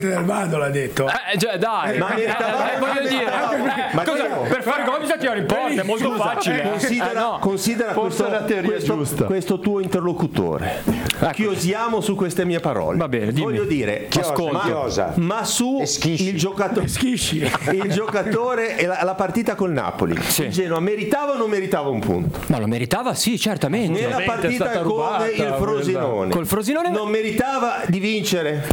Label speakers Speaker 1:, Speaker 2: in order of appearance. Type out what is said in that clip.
Speaker 1: del Vado l'ha detto.
Speaker 2: Cioè, dai,
Speaker 3: Ma
Speaker 2: voglio dire,
Speaker 3: ma
Speaker 2: cosa,
Speaker 3: no.
Speaker 2: per fare gol bisogna tirare in porta, è molto facile.
Speaker 3: Considera
Speaker 4: forse è la teoria giusta.
Speaker 3: questo tuo interlocutore. Chiosiamo su queste mie parole.
Speaker 2: Va bene, dimmi.
Speaker 3: Voglio dire,
Speaker 5: Chiosa.
Speaker 3: ma su il giocatore, il giocatore e la partita col Napoli,
Speaker 2: Sì.
Speaker 3: il Genoa meritava o non meritava un punto?
Speaker 2: Ma lo meritava, sì, certamente.
Speaker 3: Nella partita con il Frosinone,
Speaker 2: Col Frosinone
Speaker 3: non meritava di vincere?